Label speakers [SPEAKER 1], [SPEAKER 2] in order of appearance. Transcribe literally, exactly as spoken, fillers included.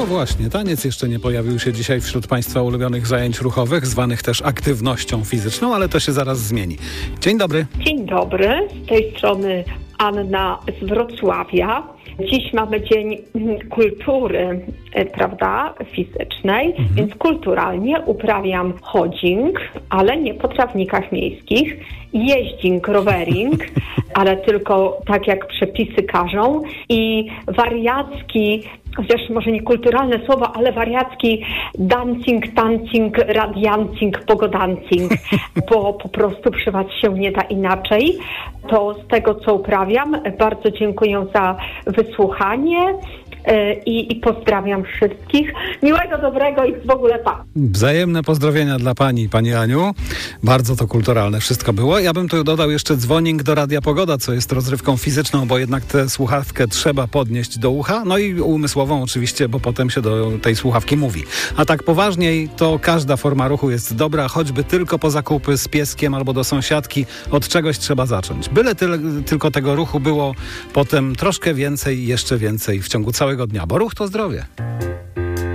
[SPEAKER 1] właśnie, taniec jeszcze nie pojawił się dzisiaj wśród Państwa ulubionych zajęć ruchowych, zwanych też aktywnością fizyczną, ale to się zaraz zmieni. Dzień dobry.
[SPEAKER 2] Dzień dobry, z tej strony Anna z Wrocławia. Dziś mamy Dzień Kultury, prawda, fizycznej, mhm. więc kulturalnie uprawiam jogging, ale nie po trawnikach miejskich, jeźding, rowering, ale tylko tak jak przepisy każą i wariacki, chociaż może nie kulturalne słowa, ale wariacki dancing, tancing, radiancing, pogodancing, bo po prostu przewać się nie da inaczej. To z tego, co uprawiam, bardzo dziękuję za wysłuchanie i, i pozdrawiam wszystkich. Miłego, dobrego i w ogóle pa.
[SPEAKER 1] Wzajemne pozdrowienia dla Pani, Pani Aniu. Bardzo to kulturalne wszystko było. Ja bym tu dodał jeszcze dzwoning do Radia Pogoda, co jest rozrywką fizyczną, bo jednak tę słuchawkę trzeba podnieść do ucha. No i umysłową oczywiście, bo potem się do tej słuchawki mówi. A tak poważniej, to każda forma ruchu jest dobra, choćby tylko po zakupy z pieskiem albo do sąsiadki. Od czegoś trzeba zacząć. Byle tyle, tylko tego ruchu było potem troszkę więcej, jeszcze więcej w ciągu całego dnia, bo ruch to zdrowie.